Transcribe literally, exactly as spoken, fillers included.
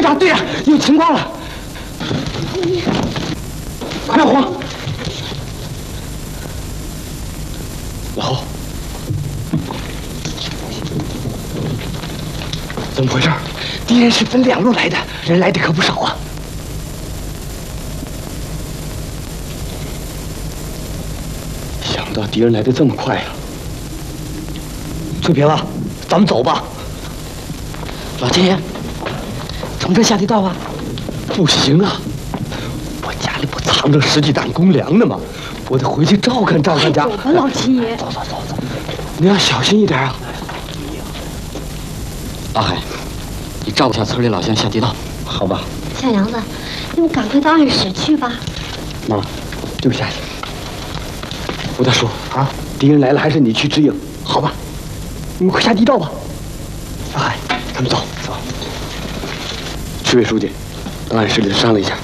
长，队长，有情况了！你快点慌！老侯，怎么回事？敌人是分两路来的，人来的可不少啊！想不到敌人来的这么快啊！翠萍啊，咱们走吧。老天爷，从这下地道啊？不行啊！我家里不藏着十几担公粮呢吗？我得回去照看照看家。 走吧，老七爷。 走走走走，你要小心一点啊！ 阿海，你照顾下村里老乡下地道， 好吧？ 小杨子，你们赶快到暗室去吧。 妈，就下去。吴大叔啊，敌人来了，还是你去指引，好吧？你们快下地道吧。阿海，咱们走走。区委书记，到暗室里商量一下。